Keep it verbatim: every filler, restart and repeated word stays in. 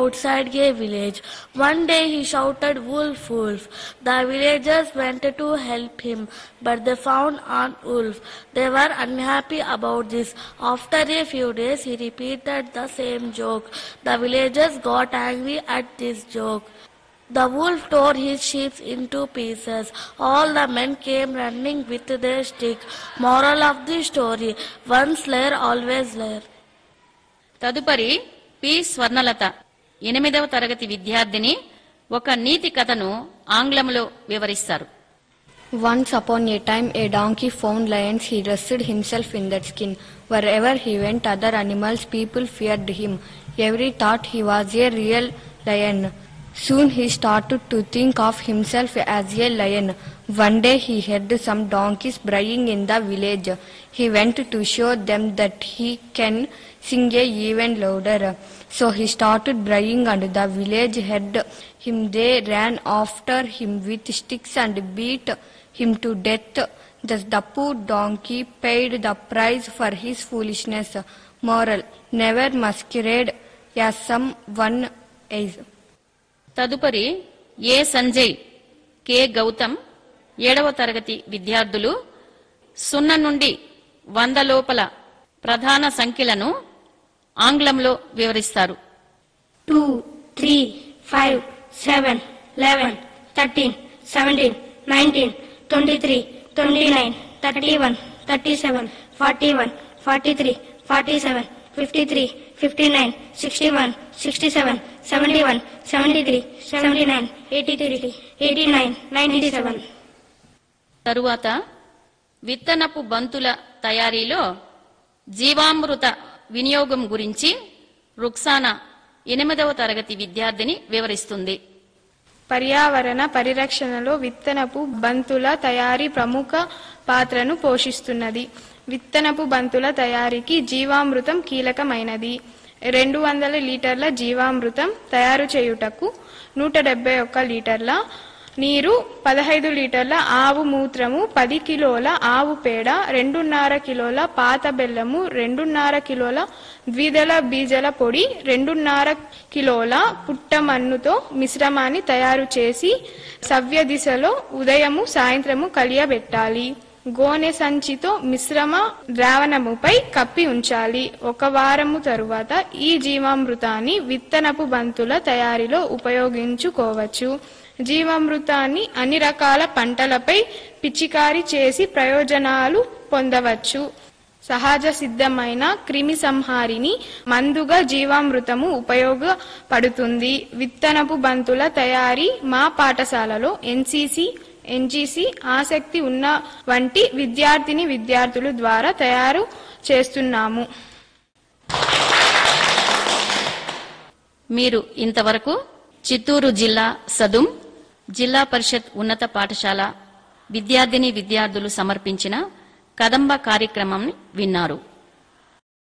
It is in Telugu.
outside a village. One day he shouted, "Wolf, wolf." The villagers went to help him, but they found an wolf. They were unhappy about this. After a few days he repeated the same joke. The villagers got angry at this joke. The wolf tore his sheep into pieces. All the men came running with their stick. Moral of the story: once lair, always lair. తదుపరి పి స్వర్ణలత ఎనిమిదవ తరగతి విద్యార్థిని ఒక నీతి కథను ఆంగ్లంలో వివరిస్తారు. Once upon a time, a donkey found lions. He dressed himself in that skin. Wherever he went, other animals, people feared him. Every thought he was a real lion. Soon he started to think of himself as a lion. One day he heard some donkeys braying in the village. He went to show them that he can sing even louder. So he started braying and the village heard him. They ran after him with sticks and beat him to death. Thus the poor donkey paid the price for his foolishness. Moral: never masquerade as someone else. తదుపరి ఏ సంజయ్, కె గౌతమ్ ఏడవ తరగతి విద్యార్థులు సున్నా నుండి వంద లోపల ప్రధాన సంఖ్యలను ఆంగ్లంలో వివరిస్తారు. Two three five seven eleven thirteen seventeen nineteen twenty three twenty nine thirty one thirty seven forty one forty three forty seven fifty three fifty nine sixty one sixty seven seventy one seventy three seventy nine eighty three eighty nine ninety seven. తరువాత విత్తనపు బంతుల తయారీలో జీవామృత వినియోగం గురించి రుక్సానా ఎనిమిదవ తరగతి విద్యార్థిని వివరిస్తుంది. పర్యావరణ పరిరక్షణలో విత్తనపు బంతుల తయారీ ప్రముఖ పాత్రను పోషిస్తున్నది. విత్తనపు బంతుల తయారీకి జీవామృతం కీలకమైనది. రెండు వందల లీటర్ల జీవామృతం తయారు చేయుటకు నూట డెబ్బై ఒక్క లీటర్ల నీరు, పదహైదు లీటర్ల ఆవు మూత్రము, పది కిలోల ఆవు పేడ, రెండున్నర కిలోల పాత బెల్లము, రెండున్నర కిలోల ద్విదళ బీజల పొడి, రెండున్నర కిలోల పుట్టమన్నుతో మిశ్రమాన్ని తయారు చేసి సవ్య దిశలో ఉదయము సాయంత్రము కలియబెట్టాలి. గోనె సంచితో మిశ్రమ ద్రావణముపై కప్పి ఉంచాలి. ఒక వారము తరువాత ఈ జీవామృతాన్ని విత్తనపు బంతుల తయారీలో ఉపయోగించుకోవచ్చు. జీవామృతాన్ని అన్ని రకాల పంటలపై పిచికారీ చేసి ప్రయోజనాలు పొందవచ్చు. సహజ సిద్ధమైన క్రిమి సంహారిని మందుగా జీవామృతము ఉపయోగపడుతుంది. విత్తనపు బంతుల తయారీ మా పాఠశాలలో ఎన్సీసీ, ఎన్జీసీ ఆసక్తి ఉన్న వంటి విద్యార్థిని విద్యార్థుల ద్వారా తయారు చేస్తున్నాము. మీరు ఇంతవరకు చిత్తూరు జిల్లా సదుం జిల్లా పరిషత్ ఉన్నత పాఠశాల విద్యార్థిని విద్యార్థులు సమర్పించిన కదంబ కార్యక్రమం విన్నారు.